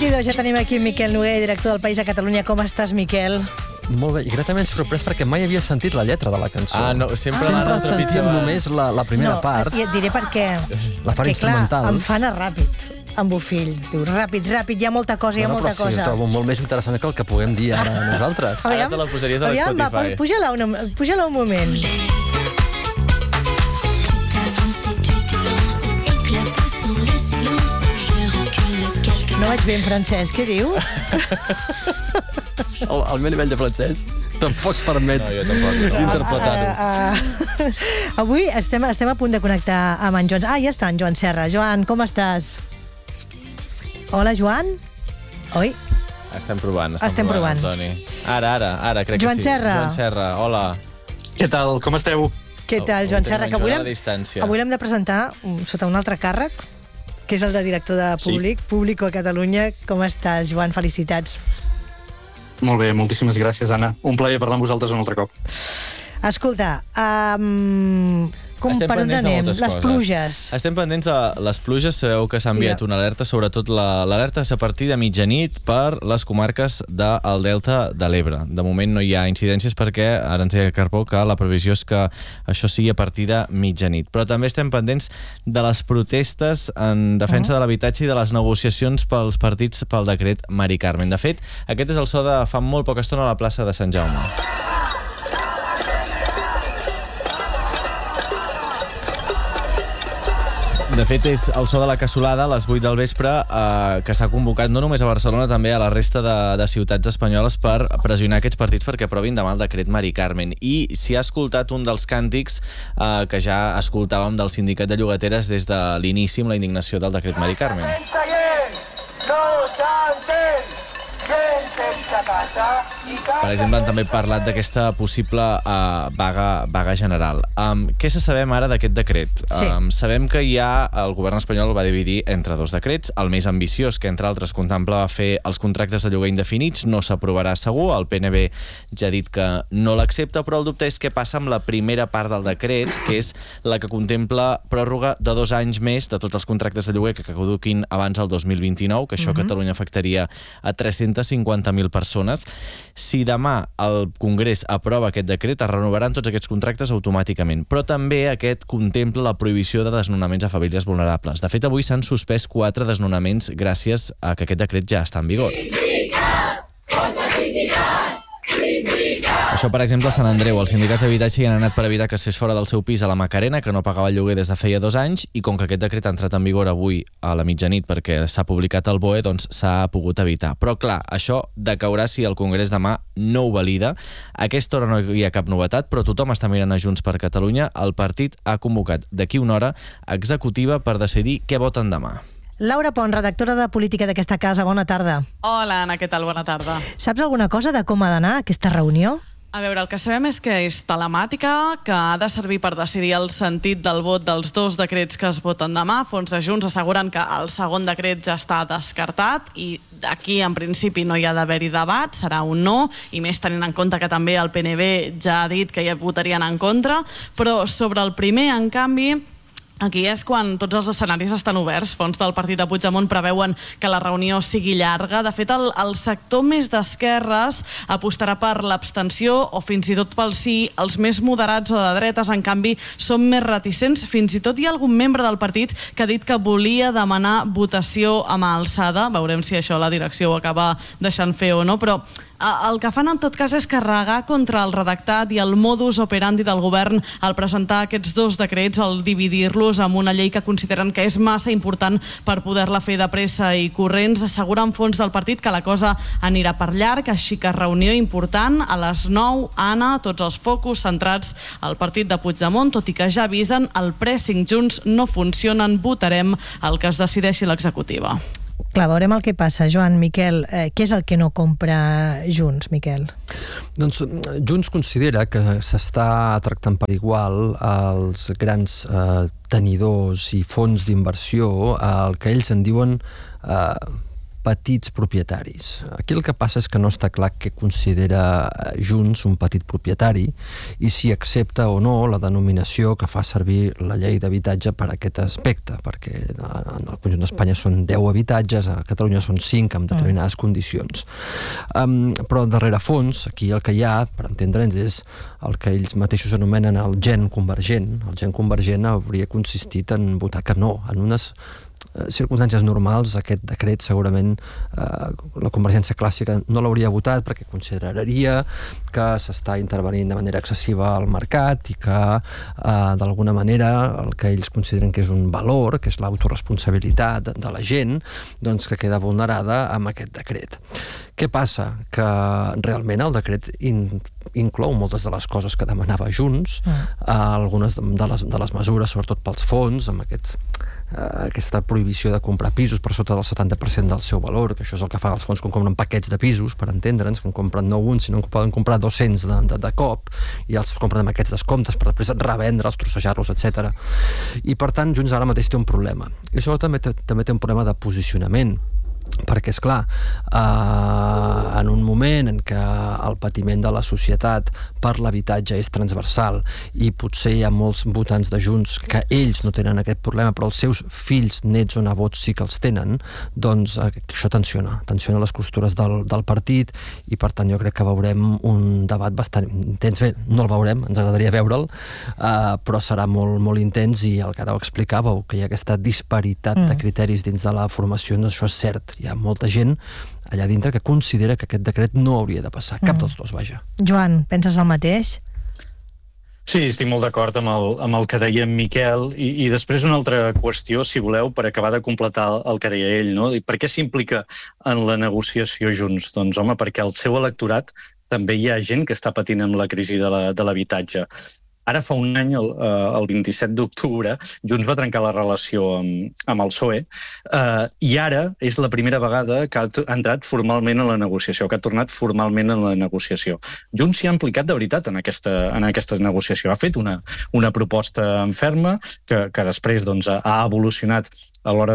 8:02, ja tenim aquí Miquel Noguer, director del País a Catalunya. Com estàs, Miquel? Molt bé, i gratament sorprès perquè mai havia sentit la lletra de la cançó. No, sempre sentíem només la primera part. I et diré per què. La part instrumental. Clar, em fa anar ràpid, amb Bofill. Diu, ràpid, hi ha molta cosa, Però sí, trobo molt més interessant que el que puguem dir ara nosaltres. Ara te la posaries a l'Spotify. Puja-la un moment. No vaig bé en francès, què diu? El meu nivell de francès tampoc permet interpretar-ho. Avui estem a punt de connectar amb en Joan. Ja està en Joan Serra. Joan, com estàs? Hola, Joan? Oi? Estem provant, Toni. Ara, crec que sí. Joan Serra. Joan Serra, hola. Què tal, com esteu? Què tal, Joan Serra? Que avui l'hem de presentar sota un altre càrrec, que és el de director de Público a Catalunya. Com estàs, Joan? Felicitats. Molt bé, moltíssimes gràcies, Anna. Un plaer parlar amb vosaltres un altre cop. Escolta, per on anem? Les pluges. Estem pendents de les pluges. Sabeu que s'ha enviat una alerta, sobretot l'alerta és a partir de mitjanit per les comarques del Delta de l'Ebre. De moment no hi ha incidències perquè ara ens deia Carbó que la previsió és que això sigui a partir de mitjanit. Però també estem pendents de les protestes en defensa de l'habitatge i de les negociacions pels partits pel decret Mari Carmen. De fet, aquest és el so de fa molt poca estona a la plaça de Sant Jaume. De fet, és el so de la cassolada a les 8 del vespre que s'ha convocat no només a Barcelona, també a la resta de ciutats espanyoles per pressionar aquests partits perquè aprovin demà el decret Mari Carmen. I s'hi ha escoltat un dels càntics que ja escoltàvem del sindicat de llogateres des de l'inici amb la indignació del decret Mari Carmen. No s'entén! Per exemple, han també parlat d'aquesta possible vaga general. Què se sabem ara d'aquest decret? Sabem que el govern espanyol el va dividir entre dos decrets. El més ambiciós, que entre altres contempla fer els contractes de lloguer indefinits, no s'aprovarà segur. El PNB ja ha dit que no l'accepta, però el dubte és què passa amb la primera part del decret, que és la que contempla pròrroga de 2 anys més de tots els contractes de lloguer que caduquin abans del 2029, que això a Catalunya afectaria a 350.000 persones. Si demà el Congrés aprova aquest decret, es renovaran tots aquests contractes automàticament, però també aquest contempla la prohibició de desnonaments a famílies vulnerables. De fet, avui s'han suspès 4 desnonaments gràcies a que aquest decret ja està en vigor. Això, per exemple, a Sant Andreu. Els sindicats d'habitatge hi han anat per evitar que es fes fora del seu pis a la Macarena, que no pagava el lloguer des de feia 2 anys, i com que aquest decret ha entrat en vigor avui a la mitjanit perquè s'ha publicat al BOE, doncs s'ha pogut evitar. Però clar, això decaurà si el Congrés demà no ho valida. A aquesta hora no hi ha cap novetat, però tothom està mirant a Junts per Catalunya. El partit ha convocat d'aquí una hora executiva per decidir què voten demà. Laura Pont, redactora de Política d'aquesta casa, bona tarda. Hola, Anna, què tal? Bona tarda. Saps alguna cosa de com ha d'anar aquesta reunió? A veure, el que sabem és que és telemàtica, que ha de servir per decidir el sentit del vot dels 2 decrets que es voten demà. Fons de Junts asseguren que el segon decret ja està descartat i aquí, en principi, no hi ha d'haver-hi debat, serà un no, i més tenint en compte que també el PNB ja ha dit que hi votarien en contra. Però sobre el primer, en canvi, aquí és quan tots els escenaris estan oberts. Fons del partit de Puigdemont preveuen que la reunió sigui llarga. De fet, el sector més d'esquerres apostarà per l'abstenció o fins i tot pel sí. Els més moderats o de dretes, en canvi, són més reticents. Fins i tot hi ha algun membre del partit que ha dit que volia demanar votació a mà alçada. Veurem si això la direcció ho acaba deixant fer o no, però el que fan en tot cas és carregar contra el redactat i el modus operandi del govern al presentar aquests 2 decrets, al dividir-los amb una llei que consideren que és massa important per poder-la fer de pressa i corrents. Asseguren fons del partit que la cosa anirà per llarg, així que reunió important a les 9, Anna, tots els focus centrats al partit de Puigdemont, tot i que ja avisen el pressing Junts no funcionen, votarem el que es decideixi l'executiva. Clar, veurem el que passa. Joan, Miquel, què és el que no compra Junts, Miquel? Doncs Junts considera que s'està tractant per igual els grans tenidors i fons d'inversió, el que ells en diuen petits propietaris. Aquí el que passa és que no està clar què considera Junts un petit propietari i si accepta o no la denominació que fa servir la llei d'habitatge per a aquest aspecte, perquè en el conjunt d'Espanya són 10 habitatges, a Catalunya són 5 amb determinades condicions. Però darrere fons, aquí el que hi ha, per entendre'ns, és el que ells mateixos anomenen el gen convergent. El gen convergent hauria consistit en votar que no. En unes circumstàncies normals, aquest decret segurament la Convergència clàssica no l'hauria votat perquè consideraria que s'està intervenint de manera excessiva al mercat i que d'alguna manera el que ells consideren que és un valor, que és l'autoresponsabilitat de la gent, doncs que queda vulnerada amb aquest decret. Què passa? Que realment el decret inclou moltes de les coses que demanava Junts, algunes de les mesures, sobretot pels fons, amb aquesta prohibició de comprar pisos per sota del 70% del seu valor, que això és el que fan els fons quan compren paquets de pisos, per entendre'ns, que en compren no un, sinó que poden comprar 200 de cop, i els compren amb aquests descomptes per després revendre'ls, trossejar-los, etc. I per tant, Junts ara mateix té un problema. I això també té un problema de posicionament, perquè, esclar, en un moment en què el patiment de la societat per l'habitatge és transversal i potser hi ha molts votants de Junts que ells no tenen aquest problema, però els seus fills, nets o nebots sí que els tenen, doncs això tensiona les costures del partit i per tant jo crec que veurem un debat bastant intens. Bé, no el veurem, ens agradaria veure'l, però serà molt, molt intens i el que ara ho explicàveu, que hi ha aquesta disparitat de criteris dins de la formació, doncs això és cert. Hi ha molta gent allà dintre que considera que aquest decret no hauria de passar, cap dels dos, vaja. Joan, penses el mateix? Sí, estic molt d'acord amb el que deia en Miquel i després una altra qüestió, si voleu, per acabar de completar el que deia ell, no? I per què s'implica en la negociació Junts? Doncs, home, perquè al seu electorat també hi ha gent que està patint amb la crisi de l'habitatge. Ara fa un any, el 27 d'octubre, Junts va trencar la relació amb el PSOE i ara és la primera vegada que ha entrat formalment en la negociació, que ha tornat formalment en la negociació. Junts s'hi ha implicat de veritat en aquesta negociació. Ha fet una proposta en ferma que després doncs, ha evolucionat a l'hora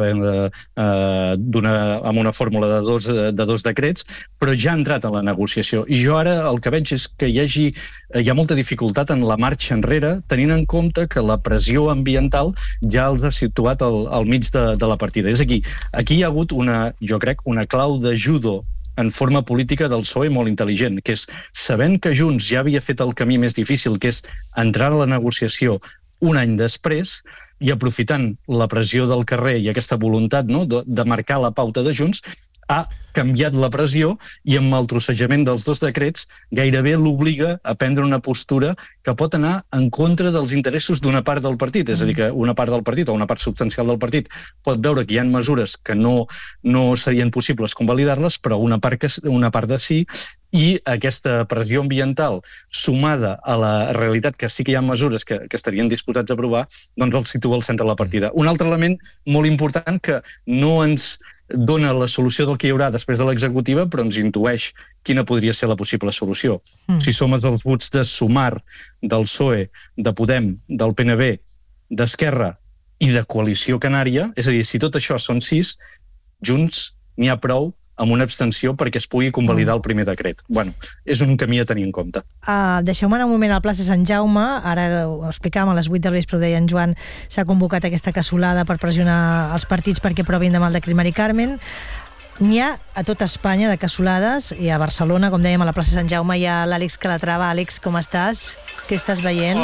amb una fórmula de dos decrets, però ja ha entrat en la negociació. I jo ara el que veig és que hi ha molta dificultat en la marxa enrere, tenint en compte que la pressió ambiental ja els ha situat al mig de la partida. És aquí hi ha hagut jo crec, una clau de judo en forma política del PSOE molt intel·ligent, que és, sabent que Junts ja havia fet el camí més difícil, que és entrar a la negociació un any després, i aprofitant la pressió del carrer i aquesta voluntat de marcar la pauta de Junts, ha canviat la pressió i amb el trossejament dels dos decrets gairebé l'obliga a prendre una postura que pot anar en contra dels interessos d'una part del partit. És a dir, que una part del partit o una part substancial del partit pot veure que hi ha mesures que no serien possibles convalidar-les, però una part de sí, i aquesta pressió ambiental sumada a la realitat que sí que hi ha mesures que estarien disposats a aprovar, doncs el situa al centre de la partida. Un altre element molt important que no ens dona la solució del que hi haurà després de l'executiva, però ens intueix quina podria ser la possible solució. Si som els vots de Sumar, del PSOE, de Podem, del PNB, d'Esquerra i de Coalició Canària, és a dir, si tot això són 6, Junts n'hi ha prou amb una abstenció perquè es pugui convalidar el primer decret. Bueno, és un camí a tenir en compte. Deixeu-me anar un moment a la plaça Sant Jaume. Ara ho explicàvem a les 8 del vespre, ho deia en Joan, s'ha convocat aquesta cassolada per pressionar els partits perquè aprovin demà el decret Mari Carmen. N'hi ha a tota Espanya de cassolades, i a Barcelona, com dèiem, a la plaça Sant Jaume hi ha l'Àlex Calatrava. Àlex, com estàs? Què estàs veient?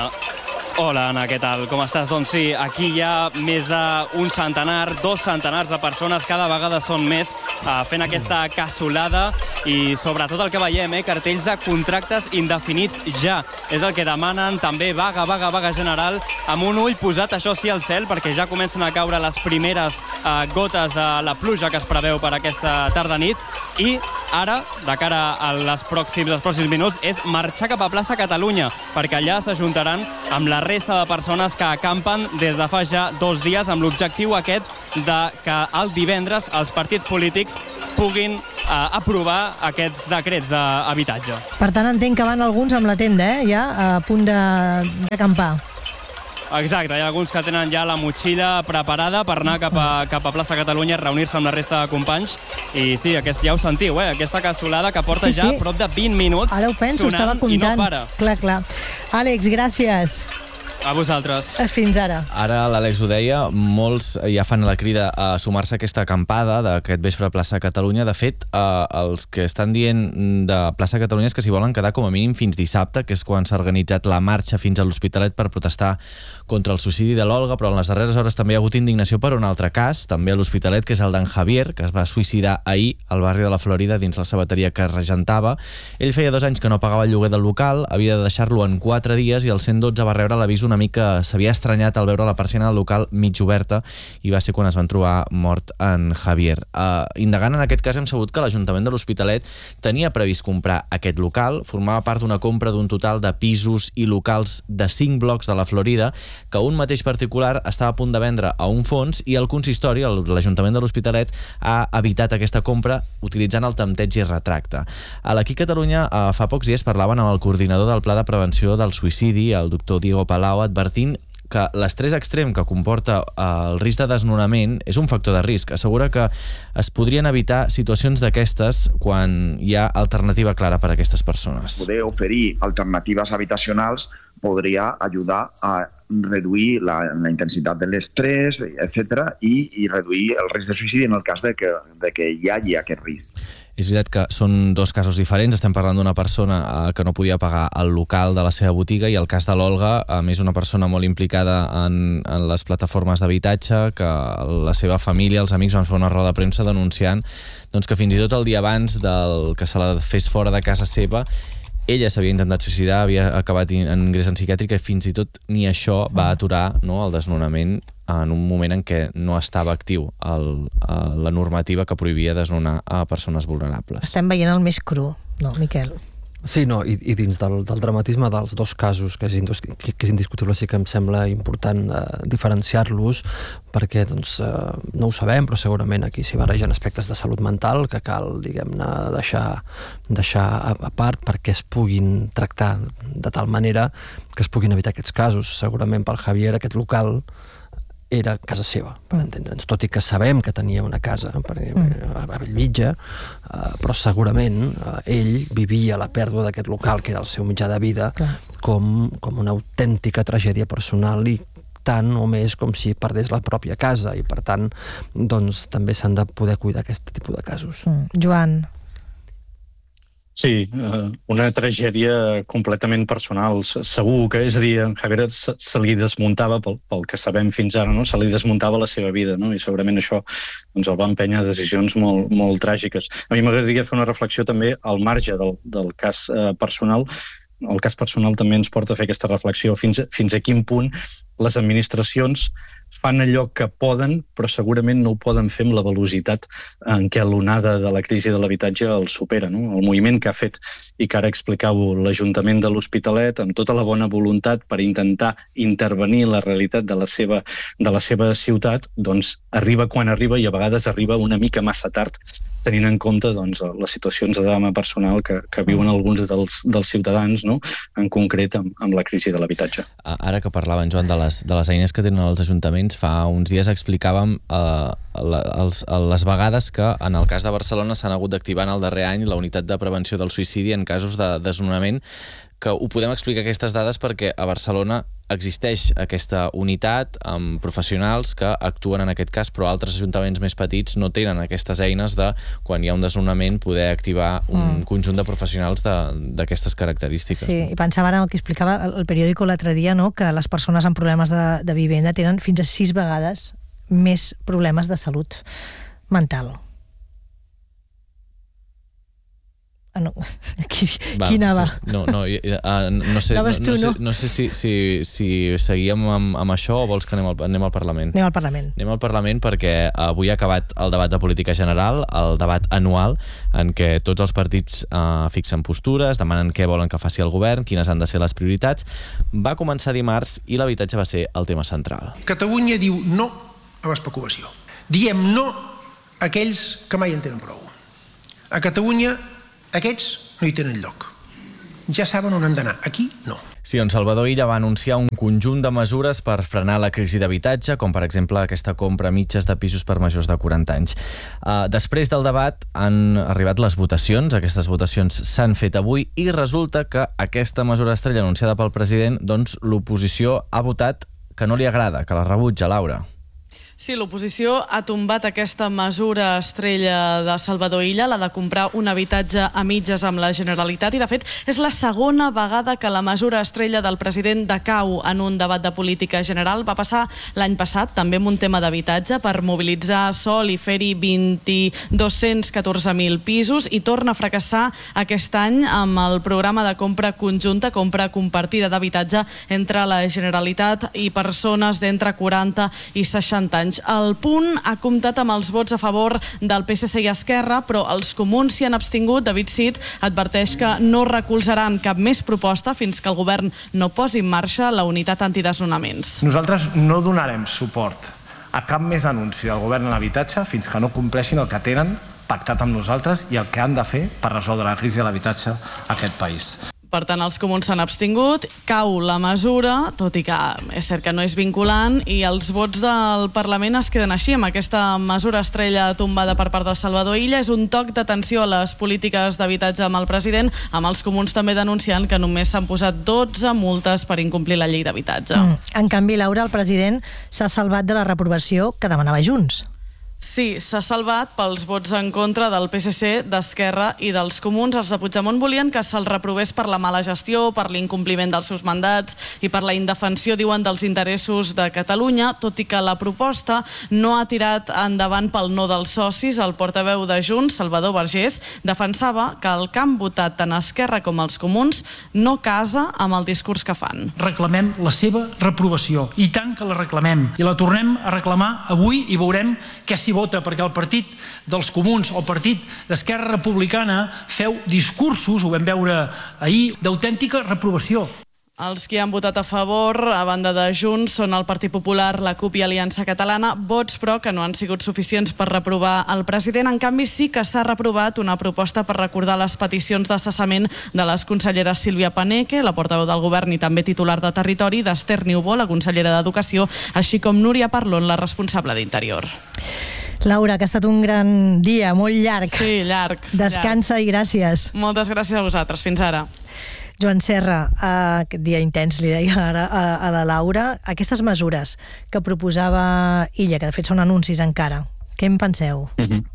Hola, Anna, què tal? Com estàs? Doncs sí, aquí hi ha més d'un centenar, 2 centenars de persones, cada vegada són més, fent aquesta cassolada i sobretot el que veiem, cartells de contractes indefinits ja. És el que demanen també vaga general, amb un ull posat, això sí, al cel, perquè ja comencen a caure les primeres gotes de la pluja que es preveu per aquesta tarda-nit i ara, de cara als pròxims minuts, és marxar cap a plaça Catalunya, perquè allà s'ajuntaran amb la resta de persones que acampen des de fa ja 2 dies amb l'objectiu aquest de que el divendres els partits polítics puguin aprovar aquests decrets d'habitatge. Per tant, entenc que van alguns amb la tenda, ja a punt d'acampar. Exacte, hi ha alguns que tenen ja la motxilla preparada per anar cap a Plaça Catalunya, reunir-se amb la resta de companys. I sí, ja ho sentiu, aquesta cassolada que porta ja prop de 20 minuts ara ho penso, estava comptant. I no para. Clar. Àlex, gràcies. A vosaltres. Fins ara. Ara l'Àlex ho deia, molts ja fan la crida a sumar-se a aquesta acampada d'aquest vespre a Plaça Catalunya. De fet, els que estan dient de Plaça Catalunya és que s'hi volen quedar com a mínim fins dissabte, que és quan s'ha organitzat la marxa fins a l'Hospitalet per protestar contra el suïcidi de l'Olga, però en les darreres hores també hi ha hagut indignació per un altre cas, també a l'Hospitalet, que és el d'en Javier, que es va suïcidar ahir al barri de la Florida dins la sabateria que regentava. Ell feia 2 anys que no pagava el lloguer del local, havia de deixar-lo en 4 dies i el 112 va rebre l'avís una mica s'havia estranyat al veure la persiana del local mig oberta i va ser quan es van trobar mort en Javier. Indagant en aquest cas hem sabut que l'Ajuntament de l'Hospitalet tenia previst comprar aquest local, formava part d'una compra d'un total de pisos i locals de 5 blocs de la Florida que un mateix particular estava a punt de vendre a un fons i el consistori, l'Ajuntament de l'Hospitalet, ha evitat aquesta compra utilitzant el tempteig i retracte. A l'Aquí Catalunya fa pocs dies parlaven amb el coordinador del Pla de Prevenció del Suïcidi, el doctor Diego Palau, advertint que l'estrès extrem que comporta el risc de desnonament és un factor de risc. Assegura que es podrien evitar situacions d'aquestes quan hi ha alternativa clara per a aquestes persones. Poder oferir alternatives habitacionals podria ajudar a reduir la intensitat de l'estrès, etc., i reduir el risc de suïcidi en el cas de que hi hagi aquest risc. És veritat que són 2 casos diferents. Estem parlant d'una persona que no podia pagar el local de la seva botiga i el cas de l'Olga, a més, una persona molt implicada en les plataformes d'habitatge, que la seva família, els amics, van fer una roda de premsa denunciant que fins i tot el dia abans que se la fes fora de casa seva ella s'havia intentat suïcidar, havia acabat en ingrés en psiquiàtrica i fins i tot ni això va aturar el desnonament en un moment en què no estava actiu la normativa que prohibia desnonar a persones vulnerables. Estem veient el més cru, no, Miquel? Sí, no, i dins del dramatisme dels 2 casos, que és indiscutible, sí que em sembla important diferenciar-los, perquè no ho sabem, però segurament aquí s'hi barregen aspectes de salut mental que cal, diguem-ne, deixar a part perquè es puguin tractar de tal manera que es puguin evitar aquests casos. Segurament pel Javier aquest local era casa seva, per entendre'ns, tot i que sabem que tenia una casa a Bellvitge, però segurament ell vivia la pèrdua d'aquest local, que era el seu mitjà de vida, com una autèntica tragèdia personal i tant o més com si perdés la pròpia casa i per tant també s'han de poder cuidar aquest tipus de casos. Joan. Sí, una tragèdia completament personal, segur que, és a dir, en Javier se li desmuntava, pel que sabem fins ara, se li desmuntava la seva vida, i segurament això el va empènyer a decisions molt tràgiques. A mi m'agradaria fer una reflexió també al marge del cas personal. El cas personal també ens porta a fer aquesta reflexió, fins a quin punt les administracions fan allò que poden, però segurament no ho poden fer amb la velocitat en què l'onada de la crisi de l'habitatge el supera. El moviment que ha fet i que ara explicàveu l'Ajuntament de l'Hospitalet amb tota la bona voluntat per intentar intervenir la realitat de la seva ciutat, doncs arriba quan arriba i a vegades arriba una mica massa tard, tenint en compte les situacions de drama personal que viuen alguns dels ciutadans, en concret amb la crisi de l'habitatge. Ara que parlaven, Joan, de les eines que tenen els ajuntaments, fa uns dies explicàvem les vegades que en el cas de Barcelona s'han hagut d'activar en el darrer any la unitat de prevenció del suïcidi en casos de desnonament, que ho podem explicar aquestes dades perquè a Barcelona existeix aquesta unitat amb professionals que actuen en aquest cas, però altres ajuntaments més petits no tenen aquestes eines de, quan hi ha un desnonament, poder activar un conjunt de professionals d'aquestes característiques. Sí, i pensava ara el que explicava el periòdico l'altre dia, que les persones amb problemes de vivenda tenen fins a 6 vegades més problemes de salut mental. Qui anava? No sé si seguíem amb això o vols que anem al Parlament. Anem al Parlament perquè avui ha acabat el debat de política general, el debat anual, en què tots els partits fixen postures, demanen què volen que faci el govern, quines han de ser les prioritats. Va començar dimarts i l'habitatge va ser el tema central. Catalunya diu no a l'especulació. Diem no a aquells que mai en tenen prou. A Catalunya aquests no hi tenen lloc. Ja saben on han d'anar. Aquí, no. Sí, on Salvador Illa va anunciar un conjunt de mesures per frenar la crisi d'habitatge, com per exemple aquesta compra a mitges de pisos per majors de 40 anys. Després del debat han arribat les votacions, aquestes votacions s'han fet avui i resulta que aquesta mesura estrella anunciada pel president, doncs l'oposició ha votat que no li agrada, que la rebutja, Laura. Sí, l'oposició ha tombat aquesta mesura estrella de Salvador Illa, la de comprar un habitatge a mitges amb la Generalitat, i de fet és la segona vegada que la mesura estrella del president decau en un debat de política general. Va passar l'any passat, també amb un tema d'habitatge, per mobilitzar sòl i fer-hi 214.000 pisos, i torna a fracassar aquest any amb el programa de compra conjunta, compra compartida d'habitatge entre la Generalitat i persones d'entre 40 i 60 anys. El Punt ha comptat amb els vots a favor del PSC i Esquerra, però els comuns s'hi han abstingut. David Cid adverteix que no recolzaran cap més proposta fins que el govern no posi en marxa la unitat antidesnonaments. Nosaltres no donarem suport a cap més anunci del govern en l'habitatge fins que no compleixin el que tenen pactat amb nosaltres i el que han de fer per resoldre la crisi de l'habitatge a aquest país. Per tant, els comuns s'han abstingut, cau la mesura, tot i que és cert que no és vinculant, i els vots del Parlament es queden així, amb aquesta mesura estrella tombada per part de Salvador Illa. És un toc d'atenció a les polítiques d'habitatge amb el president, amb els comuns també denunciant que només s'han posat 12 multes per incomplir la llei d'habitatge. En canvi, Laura, el president s'ha salvat de la reprovació que demanava Junts. Sí, s'ha salvat pels vots en contra del PSC, d'Esquerra i dels comuns. Els de Puigdemont volien que se'l reprovés per la mala gestió, per l'incompliment dels seus mandats i per la indefensió, diuen, dels interessos de Catalunya, tot i que la proposta no ha tirat endavant pel no dels socis. El portaveu de Junts, Salvador Vergés, defensava que el que han votat tant Esquerra com els comuns no casa amb el discurs que fan. Reclamem la seva reprovació, i tant que la reclamem, i la tornem a reclamar avui i veurem què s'hi vota, perquè el partit dels comuns o el partit d'Esquerra Republicana feu discursos, ho vam veure ahir, d'autèntica reprovació. Els que han votat a favor, a banda de Junts, són el Partit Popular, la CUP i Aliança Catalana, vots però que no han sigut suficients per reprovar el president. En canvi, sí que s'ha reprovat una proposta per recordar les peticions de cessament de les conselleres Sílvia Paneque, la portaveu del govern i també titular de Territori, d'Esther Niubó, la consellera d'Educació, així com Núria Parlon, la responsable d'Interior. Laura, que ha estat un gran dia, molt llarg. Sí, llarg. Descansa i gràcies. Moltes gràcies a vosaltres. Fins ara. Joan Serra, aquest dia intens, li deia ara a la Laura, aquestes mesures que proposava Illa, que de fet són anuncis encara, què en penseu?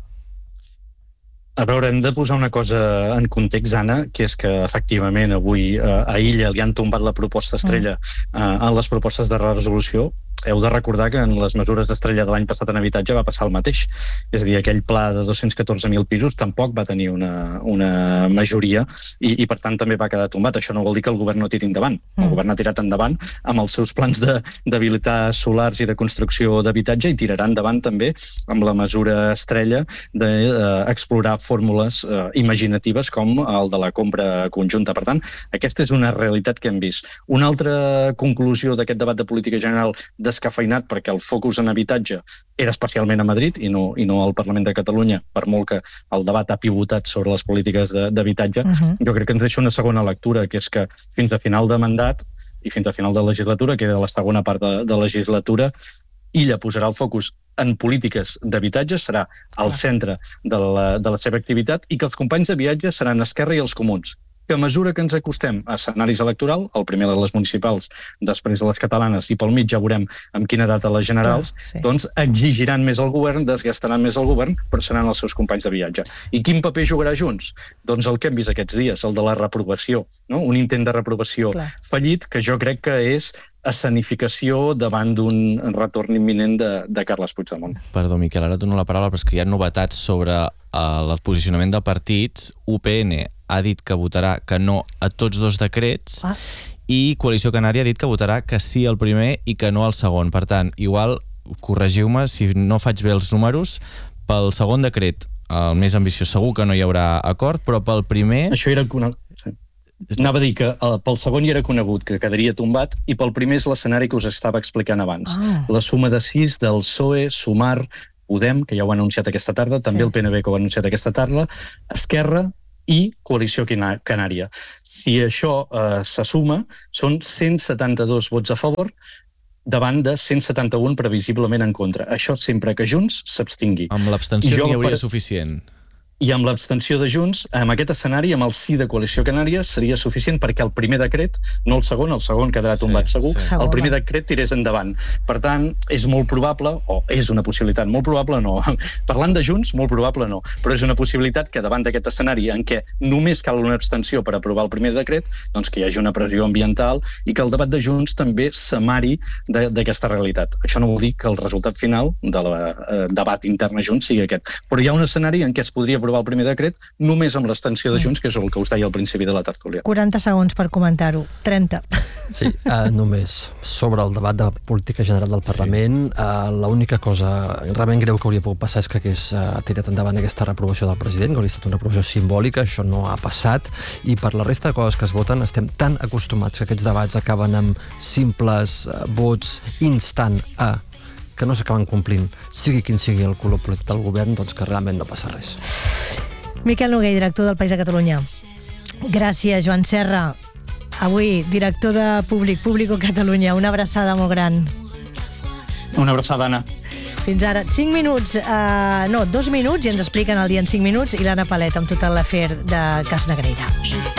A veure, hem de posar una cosa en context, Anna, que és que efectivament avui a Illa li han tombat la proposta estrella en les propostes de resolució. Heu de recordar que en les mesures d'estrella de l'any passat en habitatge va passar el mateix. És a dir, aquell pla de 214.000 pisos tampoc va tenir una majoria i per tant també va quedar tombat. Això no vol dir que el govern no tiri endavant. El govern ha tirat endavant amb els seus plans d'habilitar solars i de construcció d'habitatge i tirarà endavant també amb la mesura estrella d'explorar fórmules imaginatives com el de la compra conjunta. Per tant, aquesta és una realitat que hem vist. Una altra conclusió d'aquest debat de política general descafeinat, perquè el focus en habitatge era especialment a Madrid i no al Parlament de Catalunya, per molt que el debat ha pivotat sobre les polítiques d'habitatge. Jo crec que ens deixa una segona lectura, que és que fins a final de mandat i fins a final de legislatura, que era la segona part de legislatura, Illa posarà el focus en polítiques d'habitatge, serà al centre de la seva activitat, i que els companys de viatge seran Esquerra i els comuns, que a mesura que ens acostem a escenaris electorals, el primer de les municipals, després de les catalanes, i pel mig ja veurem amb quina data les generals, doncs exigiran més al govern, desgastaran més al govern, però seran els seus companys de viatge. I quin paper jugarà Junts? Doncs el que hem vist aquests dies, el de la reprovació, no? Un intent de reprovació fallit, que jo crec que és escenificació davant d'un retorn imminent de Carles Puigdemont. Perdó, Miquel, ara et dono la paraula, però és que hi ha novetats sobre el posicionament de partits. UPN ha dit que votarà que no a tots dos decrets i Coalició Canària ha dit que votarà que sí al primer i que no al segon. Per tant, igual, corregiu-me si no faig bé els números, pel segon decret, el més ambiciós, segur que no hi haurà acord, però pel primer... Això era anava a dir que pel segon ja era conegut que quedaria tombat, i pel primer és l'escenari que us estava explicant abans. La suma de 6 del PSOE, Sumar, Podem, que ja ho ha anunciat aquesta tarda, també el PNB, que ho ha anunciat aquesta tarda, Esquerra i Coalició Canària. Si això se suma, són 172 vots a favor davant de 171 previsiblement en contra. Això sempre que Junts s'abstingui. Amb l'abstenció n'hi hauria suficient. I amb l'abstenció de Junts, amb aquest escenari, amb el sí de Coalició Canària, seria suficient perquè el primer decret, no el segon quedarà tombat segur, el primer decret tirés endavant. Per tant, és molt probable, o és una possibilitat, molt probable no, parlant de Junts, molt probable no, però és una possibilitat que davant d'aquest escenari en què només cal una abstenció per aprovar el primer decret, doncs que hi hagi una pressió ambiental i que el debat de Junts també s'amari d'aquesta realitat. Això no vol dir que el resultat final del debat intern a Junts sigui aquest, però hi ha un escenari en què es podria aprovar el primer decret només amb l'abstenció de Junts, que és el que us deia al principi de la tertúlia. 40 segons per comentar-ho. 30. Sí, només sobre el debat de política general del Parlament, l'única cosa realment greu que hauria pogut passar és que hagués tirat endavant aquesta reprovació del president, que hauria estat una reprovació simbòlica, això no ha passat, i per la resta de coses que es voten estem tan acostumats que aquests debats acaben amb simples vots instant a que no s'acaben complint, sigui quin sigui el color polític del govern, doncs que realment no passa res. Miquel Noguer, director del País de Catalunya. Gràcies, Joan Serra. Avui, director de Público Catalunya. Una abraçada molt gran. Una abraçada, Anna. Fins ara. 5 minuts, 2 minuts, i ens expliquen el dia en 5 minuts, i l'Anna Palet amb tot l'afer de Cas Negreira.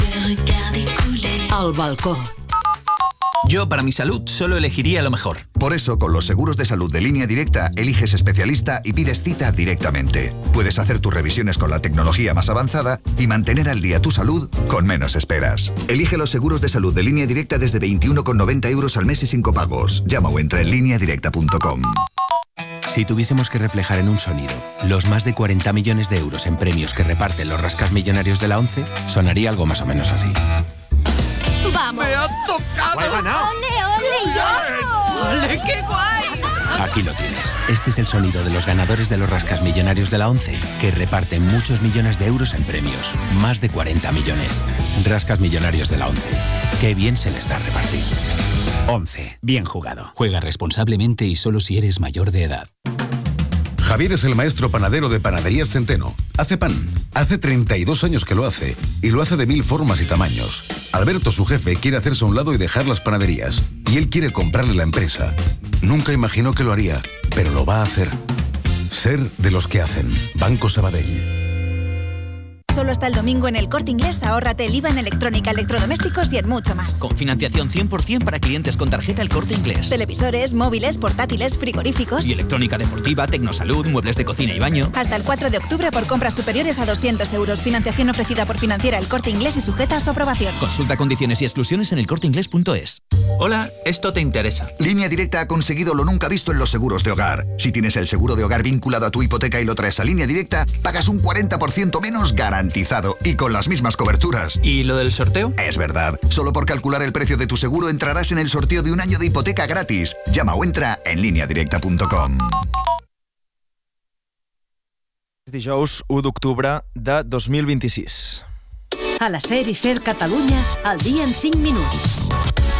Al balcó. Yo, para mi salud, solo elegiría lo mejor. Por eso, con los seguros de salud de Línea Directa, eliges especialista y pides cita directamente. Puedes hacer tus revisiones con la tecnología más avanzada y mantener al día tu salud con menos esperas. Elige los seguros de salud de Línea Directa desde 21,90 € al mes y sin copagos. Llama o entra en lineadirecta.com. Si tuviésemos que reflejar en un sonido los más de 40 millones de euros en premios que reparten los rascas millonarios de la ONCE, sonaría algo más o menos así. ¡Vamos! ¡Me has tocado! ¡Lo he ganado! ¡Ole, ole! ¡Ole, qué guay! Aquí lo tienes. Este es el sonido de los ganadores de los rascas millonarios de la ONCE, que reparten muchos millones de euros en premios. Más de 40 millones. Rascas millonarios de la ONCE. Qué bien se les da repartir. ONCE. Bien jugado. Juega responsablemente y solo si eres mayor de edad. Javier es el maestro panadero de Panaderías Centeno. Hace pan. Hace 32 años que lo hace. Y lo hace de 1000 formas y tamaños. Alberto, su jefe, quiere hacerse a un lado y dejar las panaderías. Y él quiere comprarle la empresa. Nunca imaginó que lo haría, pero lo va a hacer. Ser de los que hacen. Banco Sabadell. Solo hasta el domingo en El Corte Inglés ahórrate el IVA en electrónica, electrodomésticos y en mucho más. Con financiación 100% para clientes con tarjeta El Corte Inglés. Televisores, móviles, portátiles, frigoríficos. Y electrónica deportiva, tecnosalud, muebles de cocina y baño. Hasta el 4 de octubre por compras superiores a 200 €. Financiación ofrecida por Financiera El Corte Inglés y sujeta a su aprobación. Consulta condiciones y exclusiones en elcorteinglés.es. Hola, esto te interesa. Línea Directa ha conseguido lo nunca visto en los seguros de hogar. Si tienes el seguro de hogar vinculado a tu hipoteca y lo traes a Línea Directa, pagas un 40% menos garantizado y con las mismas coberturas. ¿Y lo del sorteo? Es verdad. Solo por calcular el precio de tu seguro entrarás en el sorteo de un año de hipoteca gratis. Llama o entra en lineadirecta.com. Dijous 1 d'octubre de 2026. A la SER i SER Catalunya, al dia en 5 minuts.